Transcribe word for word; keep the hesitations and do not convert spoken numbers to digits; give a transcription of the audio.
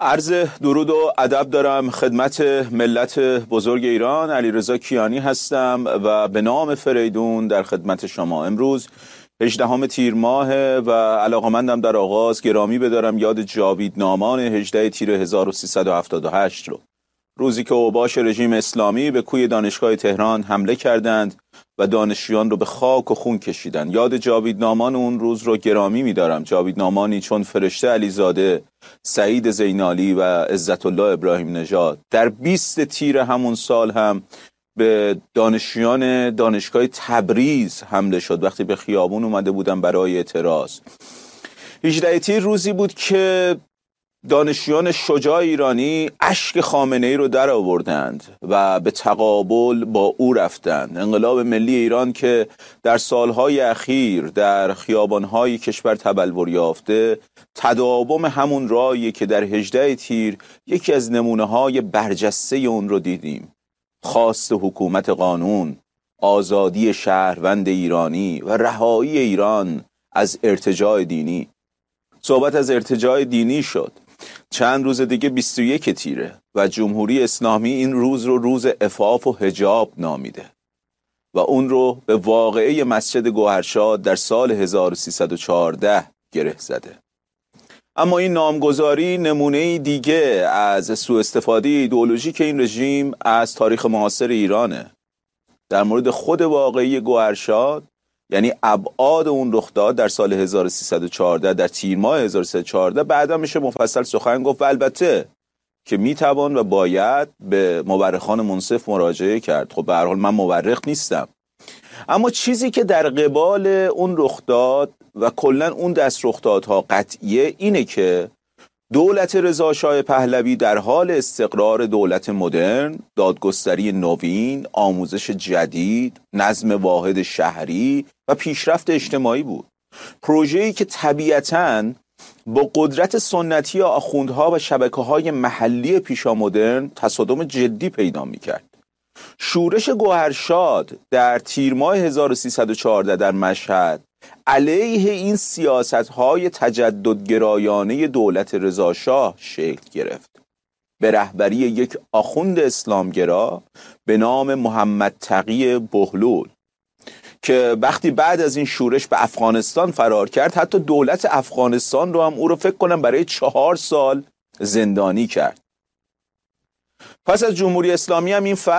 عرض درود و ادب دارم خدمت ملت بزرگ ایران. علیرضا کیانی هستم و به نام فریدون در خدمت شما. امروز هجدهم تیر ماه و علاقمندم در آغاز گرامی بدارم یاد جاویدنامان هجده تیر هزار و سیصد و هفتاد و هشت رو، روزی که اوباش رژیم اسلامی به کوی دانشگاه تهران حمله کردند و دانشجویان رو به خاک و خون کشیدند. یاد جاویدنامان اون روز رو گرامی می‌دارم. جاویدنامانی چون فرشته علیزاده، سعید زینالی و عزت الله ابراهیم نژاد در بیست تیر همون سال هم به دانشجویان دانشگاه تبریز حمله شد وقتی به خیابون اومده بودن برای اعتراض. هجده تیر روزی بود که دانشجویان شجاع ایرانی اشک خامنه‌ای رو در آوردند و به تقابل با او رفتند. انقلاب ملی ایران که در سالهای اخیر در خیابانهای کشور تبلور یافته، تداوم همون راهی که در هجده تیر یکی از نمونه‌های برجسته اون رو دیدیم: خواست حکومت قانون، آزادی شهروند ایرانی و رهایی ایران از ارتجاع دینی. صحبت از ارتجاع دینی شد. چند روز دیگه بیست و یک تیره و جمهوری اسلامی این روز رو روز عفاف و حجاب نامیده و اون رو به واقعه مسجد گوهرشاد در سال هزار و سیصد و چهارده گره زده. اما این نامگذاری نمونه دیگه از سوء استفاده ایدئولوژیک این رژیم از تاریخ معاصر ایرانه. در مورد خود واقعه گوهرشاد، یعنی ابعاد اون رخداد در سال هزار و سیصد و چهارده، در تیر ماه هزار و سیصد و چهارده، بعدا میشه مفصل سخن گفت و البته که میتوان و باید به مورخان منصف مراجعه کرد. خب به هر حال من مورخ نیستم، اما چیزی که در قبال اون رخداد و کلا اون دست رخدادها قطعیه اینه که دولت رضا شاه پهلوی در حال استقرار دولت مدرن، دادگستری نوین، آموزش جدید، نظم واحد شهری و پیشرفت اجتماعی بود. پروژه‌ای که طبیعتاً با قدرت سنتی آخوندها و شبکه‌های محلی پیشامدرن تصادم جدی پیدا می‌کرد. شورش گوهرشاد در تیر ماه هزار و سیصد و چهارده در مشهد علیه این سیاست‌های تجددگرایانه دولت رضا شاه شکل گرفت به رهبری یک آخوند اسلامگرا به نام محمد تقی بهلول که وقتی بعد از این شورش به افغانستان فرار کرد، حتی دولت افغانستان رو هم او رو فکر کنم برای چهار سال زندانی کرد. پس از جمهوری اسلامی هم این فرق